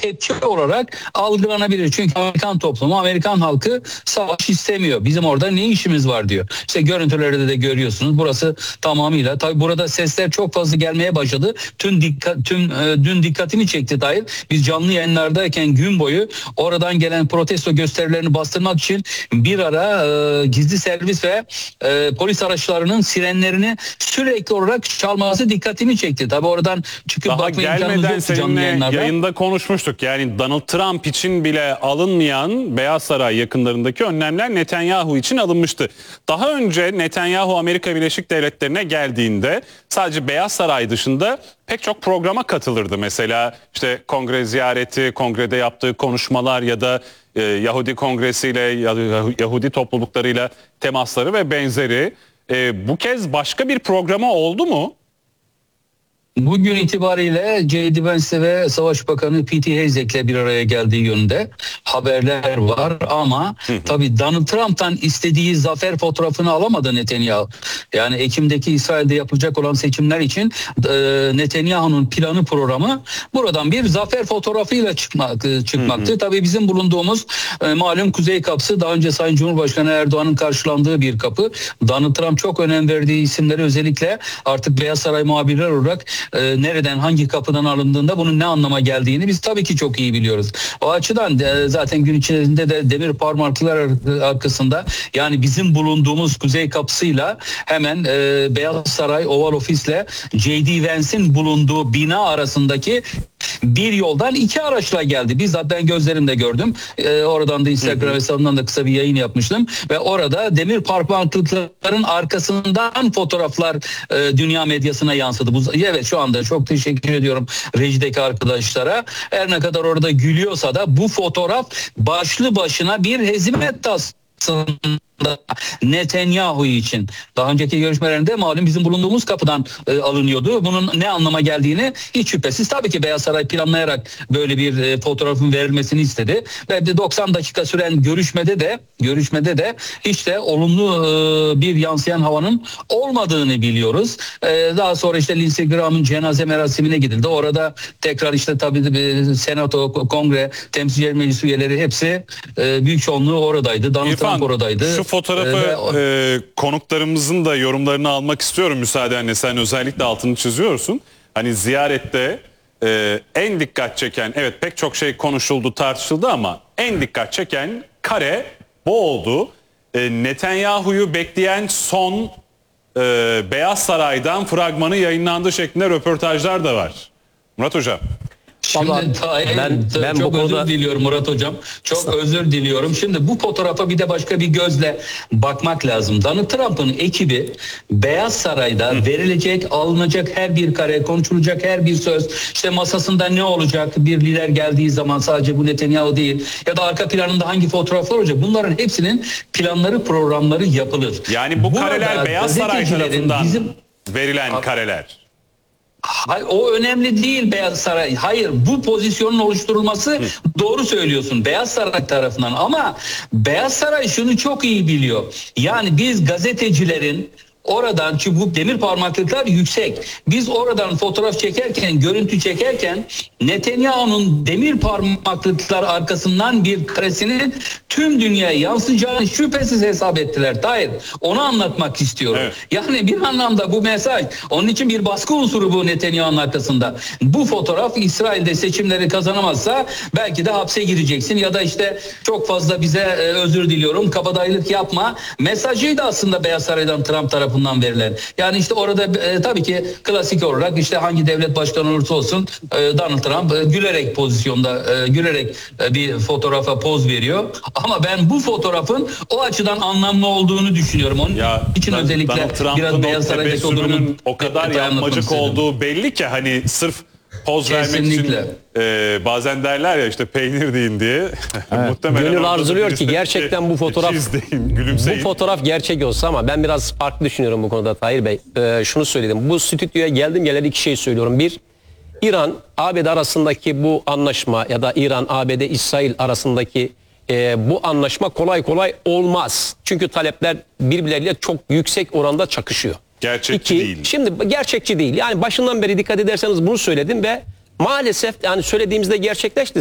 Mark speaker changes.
Speaker 1: tepki olarak algılanabilir. Çünkü Amerikan toplumu, Amerikan halkı savaş istemiyor. Bizim orada ne işimiz var diyor. İşte görüntülerde de görüyorsunuz. Burası tamamıyla. Tabii burada sesler çok fazla gelmeye başladı. Dün dikkatimi çekti dahil. Biz canlı yayınlardayken gün boyu oradan gelen protesto gösterilerini bastırmak için bir ara gizli servis ve polis araçlarının sirenlerini sürekli olarak çalması dikkatimi çekti. Tabii oradan çıkıp
Speaker 2: daha
Speaker 1: bakma imkanımız
Speaker 2: gelmeden
Speaker 1: yoktu canlı
Speaker 2: seninle
Speaker 1: yayınlarda.
Speaker 2: yayında konuşmuştuk. Yani Donald Trump için bile alınmayan Beyaz Saray yakınlarındaki önlemler Netanyahu için alınmıştı. Daha önce Netanyahu Amerika Birleşik Devletleri'ne geldiğinde sadece Beyaz Saray dışında pek çok programa katılırdı. Mesela işte kongre ziyareti, kongrede yaptığı konuşmalar ya da Yahudi kongresiyle, Yahudi topluluklarıyla temasları ve benzeri. Bu kez başka bir programa oldu mu?
Speaker 1: Bugün itibariyle J.D. Vance ve Savaş Bakanı Pete Hegseth'le bir araya geldiği yönünde haberler var ama tabii Donald Trump'tan istediği zafer fotoğrafını alamadı Netanyahu. Yani Ekim'deki İsrail'de yapılacak olan seçimler için Netanyahu'nun planı programı buradan bir zafer fotoğrafıyla çıkmaktı. Tabii bizim bulunduğumuz malum Kuzey Kapısı daha önce Sayın Cumhurbaşkanı Erdoğan'ın karşılandığı bir kapı. Donald Trump çok önem verdiği isimleri özellikle artık Beyaz Saray muhabirler olarak nereden hangi kapıdan alındığında bunun ne anlama geldiğini biz tabii ki çok iyi biliyoruz. O açıdan zaten gün içerisinde de demir parmaklılar arkasında yani bizim bulunduğumuz Kuzey Kapısı'yla hemen Beyaz Saray Oval Ofis'le J.D. Vance'in bulunduğu bina arasındaki bir yoldan iki araçla geldi. Bizzat ben gözlerimle gördüm. Oradan da Instagram hesabından da kısa bir yayın yapmıştım. Ve orada demir parmaklıkların arkasından fotoğraflar dünya medyasına yansıdı. Evet şu anda çok teşekkür ediyorum rejideki arkadaşlara. Her ne kadar orada gülüyorsa da bu fotoğraf başlı başına bir hezimet aslında Netanyahu için. Daha önceki görüşmelerinde malum bizim bulunduğumuz kapıdan alınıyordu. Bunun ne anlama geldiğini hiç şüphesiz tabii ki Beyaz Saray planlayarak böyle bir fotoğrafın verilmesini istedi. Ve 90 dakika süren görüşmede de hiç de olumlu bir yansıyan havanın olmadığını biliyoruz. Daha sonra işte Lindsey Graham'ın cenaze merasimine gidildi. Orada tekrar işte tabii Senato, Kongre, Temsilciler Meclisi üyeleri hepsi büyük çoğunluğu oradaydı. Donald Trump oradaydı.
Speaker 2: Şu fotoğrafı konuklarımızın da yorumlarını almak istiyorum müsaadenle. Sen özellikle altını çiziyorsun. Hani ziyarette en dikkat çeken, evet pek çok şey konuşuldu, tartışıldı ama en dikkat çeken kare bu oldu. Netanyahu'yu bekleyen son Beyaz Saray'dan fragmanı yayınlandı şeklinde röportajlar da var. Murat Hocam.
Speaker 1: Şimdi ben çok özür diliyorum Murat Hocam. Çok özür diliyorum. Şimdi bu fotoğrafa bir de başka bir gözle bakmak lazım. Donald Trump'ın ekibi Beyaz Saray'da verilecek, alınacak her bir kare, konuşulacak her bir söz, işte masasında ne olacak bir lider geldiği zaman sadece bu Netanyahu değil ya da arka planında hangi fotoğraflar olacak bunların hepsinin planları, programları yapılır.
Speaker 2: Yani bu kareler Beyaz Saray tarafından verilen kareler.
Speaker 1: Hayır, o önemli değil Beyaz Saray. Hayır, bu pozisyonun oluşturulması doğru söylüyorsun Beyaz Saray tarafından ama Beyaz Saray şunu çok iyi biliyor. Yani biz gazetecilerin oradan çubuk demir parmaklıklar yüksek. Biz oradan fotoğraf çekerken, görüntü çekerken Netanyahu'nun demir parmaklıklar arkasından bir karesinin tüm dünyaya yansıyacağını şüphesiz hesap ettiler. Hayır, onu anlatmak istiyorum. Evet. Yani bir anlamda bu mesaj. Onun için bir baskı unsuru bu Netanyahu'nun arkasında. Bu fotoğraf İsrail'de seçimleri kazanamazsa belki de hapse gireceksin ya da işte çok fazla bize özür diliyorum, kabadayılık yapma mesajıydı aslında Beyaz Saray'dan Trump tarafından verilen. Yani işte orada tabii ki klasik olarak işte hangi devlet başkanı olursa olsun Donald Trump gülerek pozisyonda gülerek bir fotoğrafa poz veriyor. Ama ben bu fotoğrafın o açıdan anlamlı olduğunu düşünüyorum. Onun için özellikle biraz Beyaz Saray'daki o durumun
Speaker 2: o kadar yapmacık olduğu belli ki hani sırf poz vermek için bazen derler ya işte peynir deyin diye.
Speaker 3: Evet.
Speaker 2: Muhtemelen
Speaker 3: gönül arzuluyor ki gerçekten bu fotoğraf bu fotoğraf gerçek olsa ama ben biraz farklı düşünüyorum bu konuda Tahir Bey. Şunu söyledim. Bu stüdyoya geldim geleli iki şey söylüyorum. Bir, İran ABD arasındaki bu anlaşma ya da İran ABD İsrail arasındaki bu anlaşma kolay kolay olmaz. Çünkü talepler birbirleriyle çok yüksek oranda çakışıyor.
Speaker 2: Gerçekçi değil.
Speaker 3: Şimdi gerçekçi değil. Yani başından beri dikkat ederseniz bunu söyledim ve maalesef yani söylediğimizde gerçekleşti.